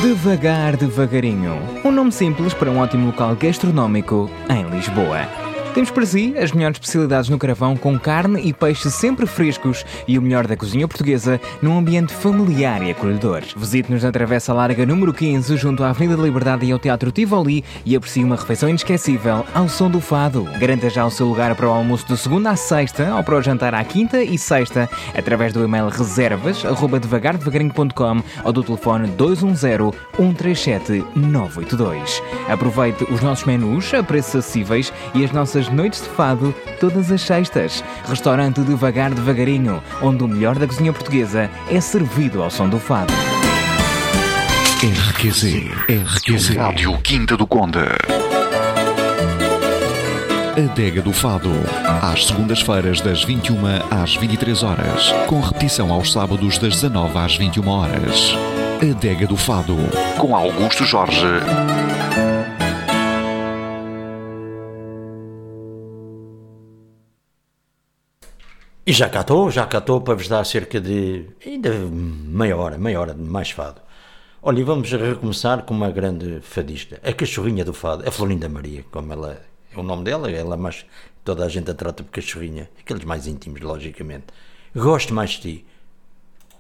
Devagar Devagarinho, um nome simples para um ótimo local gastronómico em Lisboa. Temos para si as melhores especialidades no carvão, com carne e peixe sempre frescos e o melhor da cozinha portuguesa num ambiente familiar e acolhedor. Visite-nos na Travessa Larga número 15, junto à Avenida da Liberdade e ao Teatro Tivoli, e aprecie uma refeição inesquecível ao som do fado. Garanta já o seu lugar para o almoço de segunda à sexta ou para o jantar à quinta e sexta através do e-mail reservas@devagardevagarinho.com ou do telefone 210 137 982. Aproveite os nossos menus a preços acessíveis e as nossas noites de fado todas as sextas. Restaurante Devagar Devagarinho, onde o melhor da cozinha portuguesa é servido ao som do fado. RQC Rádio Quinta do Conde. Adega do Fado, às segundas-feiras das 21 às 23 horas, com repetição aos sábados das 19 às 21 horas. Adega do Fado, com Augusto Jorge. E já cá estou para vos dar cerca de ainda meia hora de mais fado. Olha, e vamos recomeçar com uma grande fadista, a cachorrinha do fado, a Florinda Maria, como ela é o nome dela, mas toda a gente a trata por cachorrinha, aqueles mais íntimos, logicamente. Gosto mais de ti,